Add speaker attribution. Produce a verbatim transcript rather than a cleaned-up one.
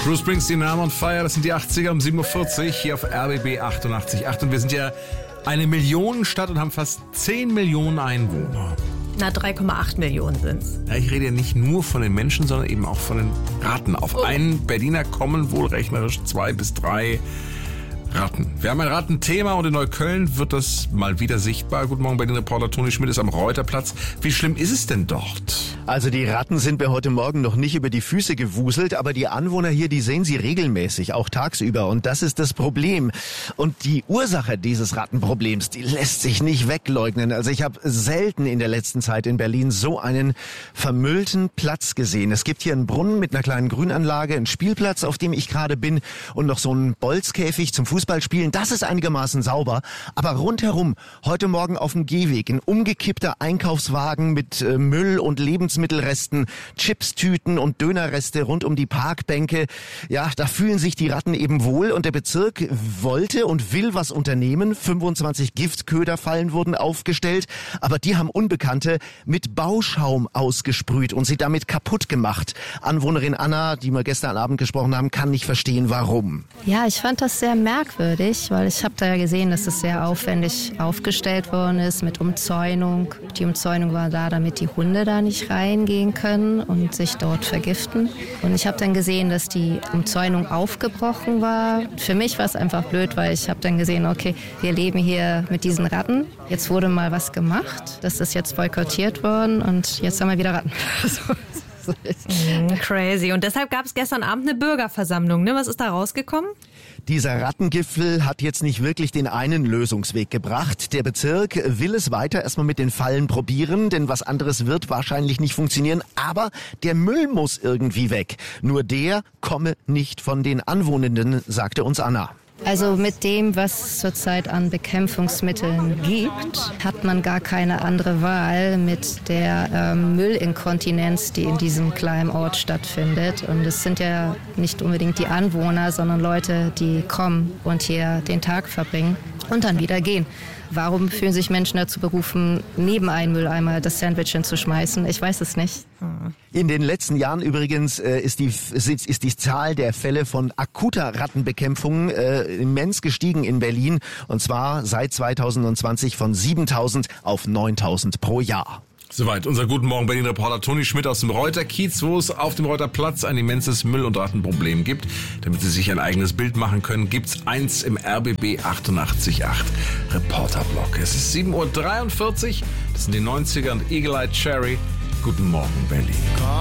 Speaker 1: Bruce Springsteen, Name on Fire, das sind die achtziger um sieben Uhr vierzig hier auf R B B achtundachtzig Komma acht. Und wir sind ja eine Millionenstadt und haben fast zehn Millionen Einwohner.
Speaker 2: Na, drei Komma acht Millionen sind's.
Speaker 1: Ja, ich rede ja nicht nur von den Menschen, sondern eben auch von den Ratten. Auf oh. einen Berliner kommen wohl rechnerisch zwei bis drei Ratten. Wir haben ein Rattenthema und in Neukölln wird das mal wieder sichtbar. Guten Morgen, Berlin-Reporter Toni Schmidt ist am Reuterplatz. Wie schlimm ist es denn dort?
Speaker 3: Also die Ratten sind mir heute Morgen noch nicht über die Füße gewuselt, aber die Anwohner hier, die sehen sie regelmäßig, auch tagsüber. Und das ist das Problem. Und die Ursache dieses Rattenproblems, die lässt sich nicht wegleugnen. Also ich habe selten in der letzten Zeit in Berlin so einen vermüllten Platz gesehen. Es gibt hier einen Brunnen mit einer kleinen Grünanlage, einen Spielplatz, auf dem ich gerade bin, und noch so einen Bolzkäfig zum Fußballspielen. Das ist einigermaßen sauber. Aber rundherum, heute Morgen auf dem Gehweg, ein umgekippter Einkaufswagen mit äh, Müll und Lebensmittelresten, Chipstüten und Dönerreste rund um die Parkbänke. Ja, da fühlen sich die Ratten eben wohl und der Bezirk wollte und will was unternehmen. fünfundzwanzig Giftköderfallen wurden aufgestellt, aber die haben Unbekannte mit Bauschaum ausgesprüht und sie damit kaputt gemacht. Anwohnerin Anna, die wir gestern Abend gesprochen haben, kann nicht verstehen, warum.
Speaker 4: Ja, ich fand das sehr merkwürdig, weil ich habe da ja gesehen, dass es sehr aufwendig aufgestellt worden ist mit Umzäunung. Die Umzäunung war da, damit die Hunde da nicht reingehen können und sich dort vergiften. Und ich habe dann gesehen, dass die Umzäunung aufgebrochen war. Für mich war es einfach blöd, weil ich habe dann gesehen, okay, wir leben hier mit diesen Ratten. Jetzt wurde mal was gemacht. Das ist jetzt boykottiert worden und jetzt haben wir wieder Ratten.
Speaker 2: Crazy. Und deshalb gab es gestern Abend eine Bürgerversammlung. Ne? Was ist da rausgekommen?
Speaker 3: Dieser Rattengipfel hat jetzt nicht wirklich den einen Lösungsweg gebracht. Der Bezirk will es weiter erstmal mit den Fallen probieren, denn was anderes wird wahrscheinlich nicht funktionieren. Aber der Müll muss irgendwie weg. Nur der komme nicht von den Anwohnenden, sagte uns Anna.
Speaker 4: Also mit dem, was es zurzeit an Bekämpfungsmitteln gibt, hat man gar keine andere Wahl mit der ähm, Müllinkontinenz, die in diesem kleinen Ort stattfindet. Und es sind ja nicht unbedingt die Anwohner, sondern Leute, die kommen und hier den Tag verbringen und dann wieder gehen. Warum fühlen sich Menschen dazu berufen, neben einen Mülleimer das Sandwich hinzuschmeißen? Ich weiß es nicht.
Speaker 3: In den letzten Jahren übrigens äh, ist, die, ist die Zahl der Fälle von akuter Rattenbekämpfung äh, immens gestiegen in Berlin. Und zwar seit zweitausendzwanzig von siebentausend auf neuntausend pro Jahr.
Speaker 1: Soweit unser Guten Morgen Berlin-Reporter Toni Schmidt aus dem Reuterkiez, wo es auf dem Reuterplatz ein immenses Müll- und Rattenproblem gibt. Damit Sie sich ein eigenes Bild machen können, gibt's eins im R B B achtundachtzig Komma acht Reporterblock. Es ist sieben Uhr dreiundvierzig, das sind die neunziger und Eagle Eye Cherry. Guten Morgen Berlin.